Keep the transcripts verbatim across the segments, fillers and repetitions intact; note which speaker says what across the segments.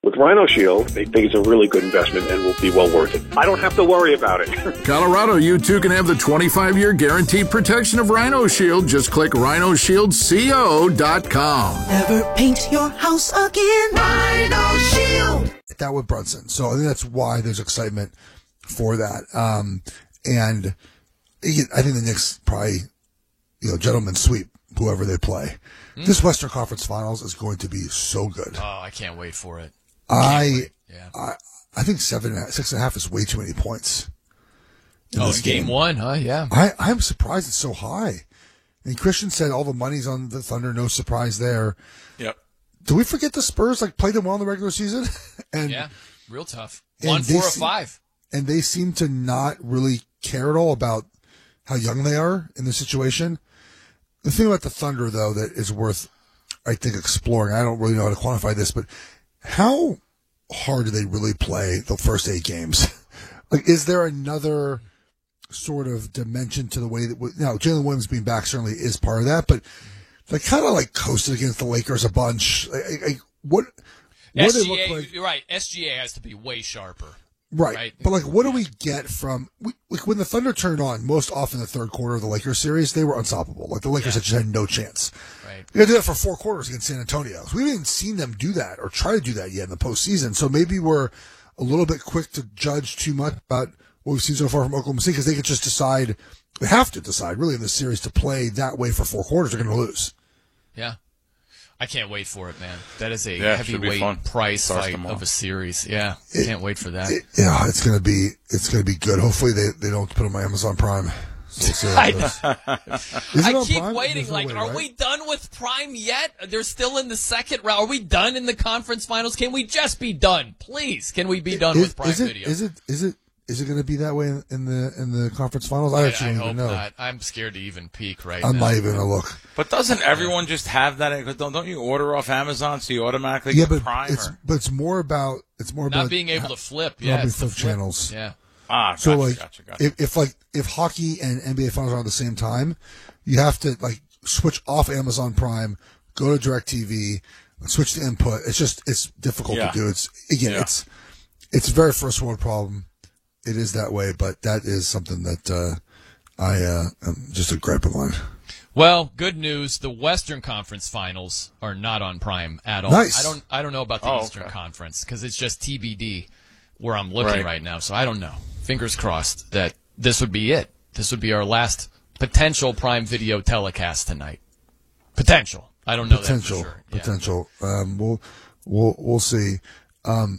Speaker 1: With Rhino Shield, they think it's a really good investment and will be well worth it. I don't have to worry about it.
Speaker 2: Colorado, you too can have the twenty-five year guaranteed protection of Rhino Shield. Just click rhino shield co dot com.
Speaker 3: Never paint your house again. Rhino Shield.
Speaker 4: That with Brunson. So I think that's why there's excitement for that. Um, and I think the Knicks probably, you know, gentlemen sweep whoever they play. Mm. This Western Conference Finals is going to be so good.
Speaker 5: Oh, I can't wait for it.
Speaker 4: I,
Speaker 5: yeah.
Speaker 4: I I think seven and a half, six and a half is way too many points.
Speaker 5: Oh, it's game. game one, huh? Yeah.
Speaker 4: I, I'm surprised it's so high. And Christian said all the money's on the Thunder, no surprise there.
Speaker 6: Yep.
Speaker 4: Do we forget the Spurs like played them well in the regular season? and
Speaker 5: Yeah, real tough. One, four, or five.
Speaker 4: And they seem to not really care at all about how young they are in the situation. The thing about the Thunder, though, that is worth, I think, exploring, I don't really know how to quantify this, but how hard do they really play the first eight games? Like, is there another sort of dimension to the way that, you know, Jalen Williams being back certainly is part of that, but they kind of like coasted against the Lakers a bunch. Like, like, what, what
Speaker 5: S G A,
Speaker 4: do they look like?
Speaker 5: You're right. S G A has to be way sharper.
Speaker 4: Right.
Speaker 5: right.
Speaker 4: But, like, what do we get from we, like when the Thunder turned on, most often the third quarter of the Lakers series, they were unstoppable. Like, the Lakers
Speaker 5: yeah.
Speaker 4: just had no chance.
Speaker 5: Right.
Speaker 4: They got to do that for four quarters against San Antonio. So we haven't even seen them do that or try to do that yet in the postseason. So maybe we're a little bit quick to judge too much about what we've seen so far from Oklahoma City because they could just decide, they have to decide, really, in this series to play that way for four quarters. They're going to lose.
Speaker 5: Yeah. I can't wait for it, man. That is a
Speaker 6: yeah,
Speaker 5: heavyweight price fight of a series. Yeah,
Speaker 4: it,
Speaker 5: can't wait for that.
Speaker 4: It, yeah, it's gonna be it's gonna be good. Hopefully they, they don't put it on my Amazon Prime. So we'll
Speaker 5: I, I keep
Speaker 4: Prime?
Speaker 5: waiting.
Speaker 4: No
Speaker 5: like,
Speaker 4: way,
Speaker 5: are
Speaker 4: right?
Speaker 5: we done with Prime yet? They're still in the second round. Are we done in the conference finals? Can we just be done, please? Can we be done
Speaker 4: is,
Speaker 5: with Prime
Speaker 4: is it,
Speaker 5: Video?
Speaker 4: Is it is it is it going to be that way in, in the in the conference finals? I,
Speaker 5: I,
Speaker 4: actually
Speaker 5: I
Speaker 4: don't
Speaker 5: hope
Speaker 4: even know.
Speaker 5: not. I'm scared to even peek right
Speaker 4: I'm
Speaker 5: now.
Speaker 4: not even going to look.
Speaker 6: But doesn't everyone just have that? Don't, don't you order off Amazon so you automatically
Speaker 4: Yeah,
Speaker 6: get
Speaker 4: but
Speaker 6: Prime?
Speaker 4: it's
Speaker 6: or?
Speaker 4: but it's more about it's more
Speaker 5: Not
Speaker 4: about
Speaker 5: being able to flip.
Speaker 4: not
Speaker 5: Yeah,
Speaker 4: being
Speaker 5: it's the
Speaker 4: flip
Speaker 5: flip.
Speaker 4: channels.
Speaker 5: Yeah.
Speaker 6: Ah, gotcha,
Speaker 4: So like
Speaker 6: gotcha, gotcha.
Speaker 4: if if like if hockey and N B A finals are at the same time, you have to like switch off Amazon Prime, go to DirecTV, switch to input. It's just it's difficult
Speaker 6: Yeah.
Speaker 4: to do. It's again,
Speaker 6: Yeah.
Speaker 4: it's it's a very first world problem. It is that way, but that is something that uh, I uh, am just a gripe of mine.
Speaker 5: Well, good news. The Western Conference Finals are not on Prime at all.
Speaker 4: Nice.
Speaker 5: I don't. I don't know about the
Speaker 6: Oh,
Speaker 5: Eastern
Speaker 6: okay.
Speaker 5: Conference because it's just T B D where I'm looking
Speaker 6: Right.
Speaker 5: right now. So I don't know. Fingers crossed that this would be it. This would be our last potential Prime Video telecast tonight. Potential. I don't know
Speaker 4: Potential,
Speaker 5: that for sure. Yeah.
Speaker 4: potential. Um, we'll we'll we'll see. Um,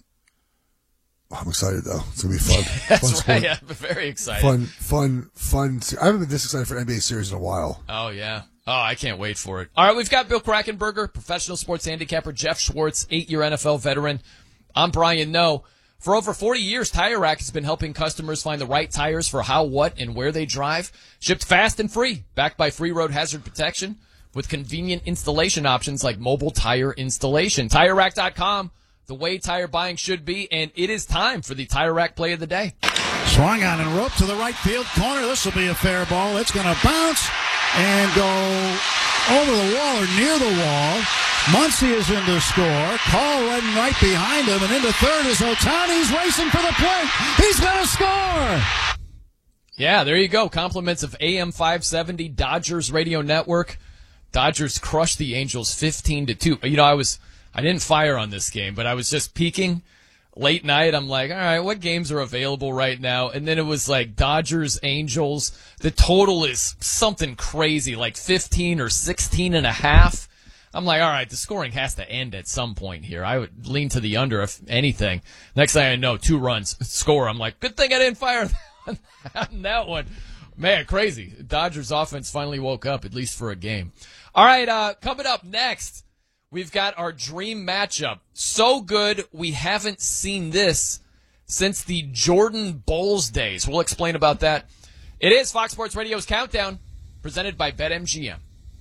Speaker 4: I'm excited though. It's gonna be fun. fun
Speaker 5: That's
Speaker 4: sport.
Speaker 5: right. Yeah, very excited.
Speaker 4: Fun, fun, fun. I haven't been this excited for an N B A series in a while.
Speaker 5: Oh, yeah. Oh, I can't wait for it. All right, we've got Bill Krackenberger, professional sports handicapper, Jeff Schwartz, eight-year N F L veteran. I'm Brian Noe. For over forty years, Tire Rack has been helping customers find the right tires for how, what, and where they drive. Shipped fast and free, backed by free road hazard protection with convenient installation options like mobile tire installation. Tire Rack dot com, the way tire buying should be, and it is time for the Tire Rack Play of the Day.
Speaker 7: Swung on and rope to the right field corner. This will be a fair ball. It's going to bounce and go over the wall or near the wall. Muncy is in to score. Call running right behind him, and into third is Ohtani's racing for the plate. He's going to score.
Speaker 5: Yeah, there you go. Compliments of A M five seventy Dodgers Radio Network. Dodgers crushed the Angels fifteen to two. You know, I was I didn't fire on this game, but I was just peeking late night. I'm like, all right, what games are available right now? And then it was like Dodgers, Angels. The total is something crazy, like fifteen or sixteen and a half. I'm like, all right, the scoring has to end at some point here. I would lean to the under, if anything. Next thing I know, two runs score. I'm like, good thing I didn't fire on that one. Man, crazy. Dodgers offense finally woke up, at least for a game. All right, uh, coming up next, we've got our dream matchup. So good, we haven't seen this since the Jordan Bulls days. We'll explain about that. It is Fox Sports Radio's Countdown, presented by BetMGM.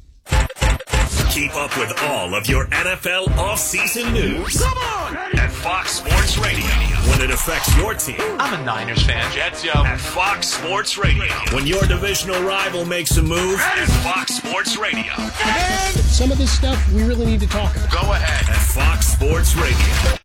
Speaker 8: Keep up with all of your N F L offseason news. Come on! At Fox Sports Radio. When it affects your team.
Speaker 9: I'm a Niners fan. Jets, yo.
Speaker 8: At Fox Sports Radio. When your divisional rival makes a move. At Fox Sports Radio.
Speaker 10: And some of this stuff we really need to talk about.
Speaker 8: Go ahead. At Fox Sports Radio.